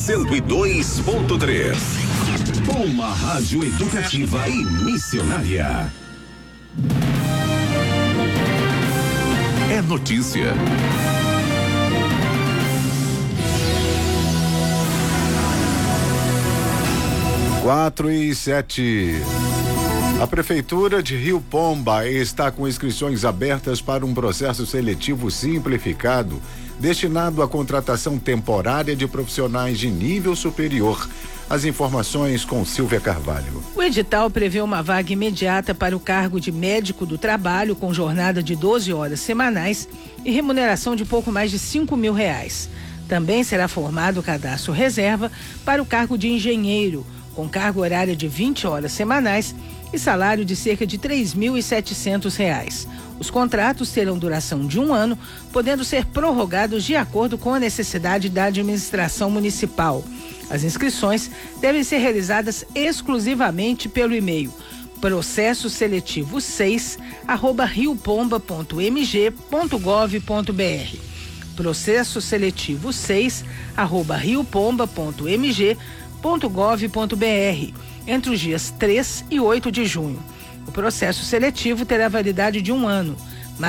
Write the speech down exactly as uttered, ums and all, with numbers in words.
cento e dois ponto três. Uma rádio educativa e missionária. É notícia. Quatro e sete. A Prefeitura de Rio Pomba está com inscrições abertas para um processo seletivo simplificado destinado à contratação temporária de profissionais de nível superior. As informações com Silvia Carvalho. O edital prevê uma vaga imediata para o cargo de médico do trabalho com jornada de doze horas semanais e remuneração de pouco mais de cinco mil reais. Também será formado o cadastro reserva para o cargo de engenheiro, com carga horária de vinte horas semanais e salário de cerca de três mil e setecentos reais. Os contratos terão duração de um ano, podendo ser prorrogados de acordo com a necessidade da administração municipal. As inscrições devem ser realizadas exclusivamente pelo e-mail processo seletivo seis arroba riopomba ponto m g ponto gov ponto b r. Processo seletivo seis arroba riopomba ponto m g ponto gov ponto b r entre os dias três e oito de junho. O processo seletivo terá validade de um ano.